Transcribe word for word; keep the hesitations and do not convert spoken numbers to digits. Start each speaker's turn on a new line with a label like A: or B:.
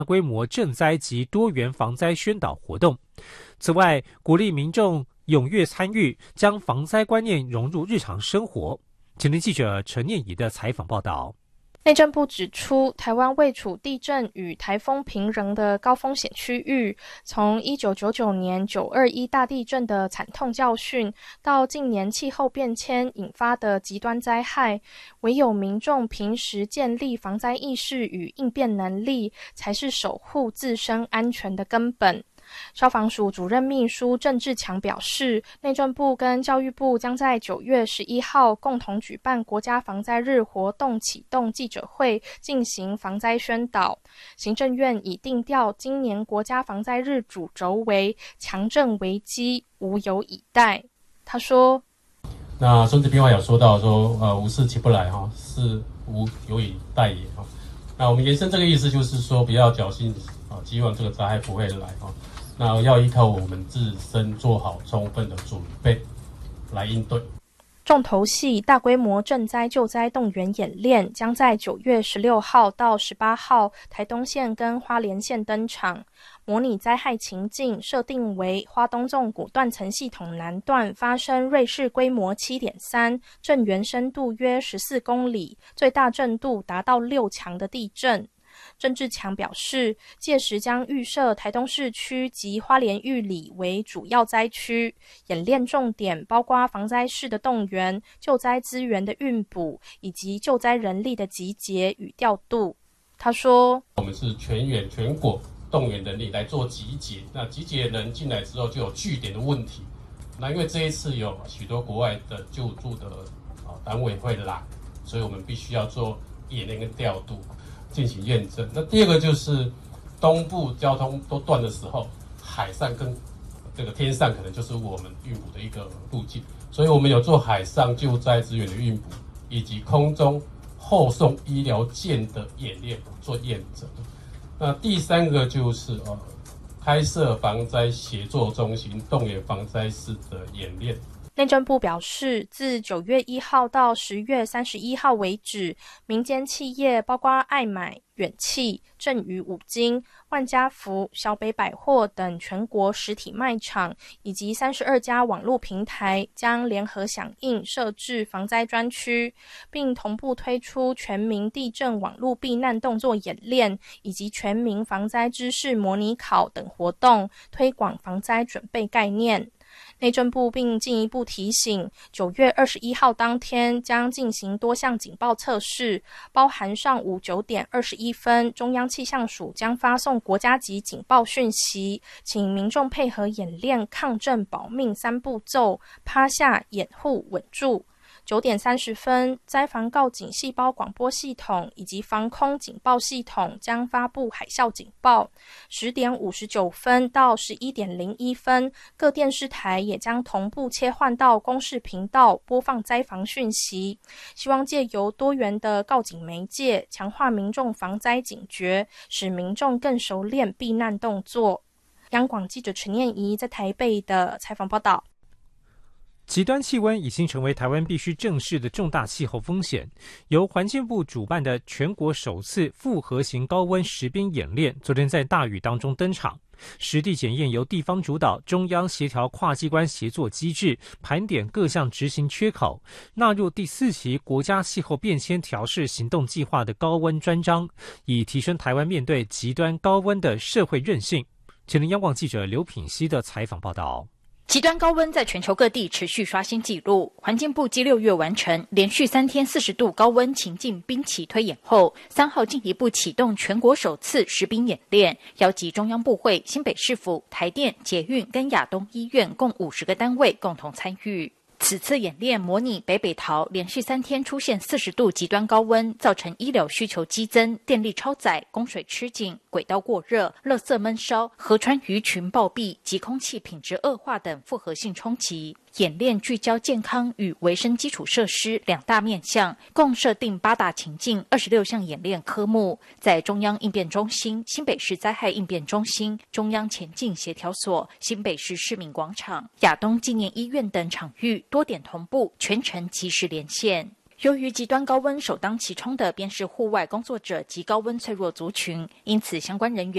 A: 规模赈灾及多元防灾宣导活动。此外，鼓励民众踊跃参与，将防灾观念融入日常生活。前天记者陈念怡的采访报道。
B: 内政部指出，台湾位处地震与台风频仍的高风险区域，从一九九九年九二一大地震的惨痛教训，到近年气候变迁引发的极端灾害，唯有民众平时建立防灾意识与应变能力，才是守护自身安全的根本。消防署主任秘书郑志强表示，内政部跟教育部将在九月十一号共同举办国家防灾日活动启动记者会，进行防灾宣导。行政院已定调今年国家防灾日主轴为强震危机，无有以待。他说，
C: 那孙子兵法有说到说，呃，无事起不来哈，是无有以待也哈。那我们延伸这个意思就是说，不要侥幸啊，希望这个灾害不会来哈。那要依靠我们自身做好充分的准备来应对。
B: 重头戏大规模赈灾救灾动员演练将在九月十六号到十八号台东县跟花莲县登场，模拟灾害情境设定为花东纵谷断层系统南段发生瑞士规模 七点三， 震源深度约十四公里，最大震度达到六强的地震。郑志强表示，届时将预设台东市区及花莲玉里为主要灾区，演练重点包括防灾士的动员、救灾资源的运补，以及救灾人力的集结与调度。他说，
C: 我们是全员全国动员人力来做集结，那集结人进来之后就有据点的问题，那因为这一次有许多国外的救助的单位会来，所以我们必须要做演练跟调度进行验证。那第二个就是东部交通都断的时候，海上跟这个天上可能就是我们运补的一个路径，所以我们有做海上救灾资源的运补，以及空中后送医疗舰的演练做验证。那第三个就是呃开设防灾协作中心，动员防灾师的演练。
B: 内政部表示，自九月一号到十月三十一号为止，民间企业包括爱买、远企、正宇五金、万家福、小北百货等全国实体卖场，以及三十二家网络平台将联合响应设置防灾专区，并同步推出全民地震网络避难动作演练以及全民防灾知识模拟考等活动，推广防灾准备概念。内政部并进一步提醒，九月二十一号当天将进行多项警报测试，包含上午九点二十一分，中央气象署将发送国家级警报讯息，请民众配合演练抗震保命三步骤：趴下、掩护、稳住。九点三十分，灾防告警细胞广播系统以及防空警报系统将发布海啸警报。十点五十九分到十一点零一分，各电视台也将同步切换到公视频道播放灾防讯息。希望借由多元的告警媒介，强化民众防灾警觉，使民众更熟练避难动作。央广记者陈念怡在台北的采访报道。
A: 极端气温已经成为台湾必须正视的重大气候风险。由环境部主办的全国首次复合型高温实兵演练，昨天在大雨当中登场。实地检验由地方主导，中央协调跨机关协作机制，盘点各项执行缺口，纳入第四期国家气候变迁调适行动计划的高温专章，以提升台湾面对极端高温的社会韧性。前天央广记者刘品希的采访报道。
D: 极端高温在全球各地持续刷新纪录，环境部继六月完成连续三天四十度高温情境兵棋推演后，三号进一步启动全国首次实兵演练，邀集中央部会、新北市府、台电、捷运跟亚东医院共五十个单位共同参与。此次演练模拟北北桃连续三天出现四十度极端高温，造成医疗需求激增、电力超载、供水吃紧、轨道过热、垃圾闷烧、河川鱼群暴毙及空气品质恶化等复合性冲击。演练聚焦健康与维生基础设施两大面向，共设定八大情境、二十六项演练科目，在中央应变中心、新北市灾害应变中心、中央前进协调所、新北市市民广场、亚东纪念医院等场域多点同步，全程即时连线。 由于极端高温首当其冲的便是户外工作者及高温脆弱族群，因此相关人员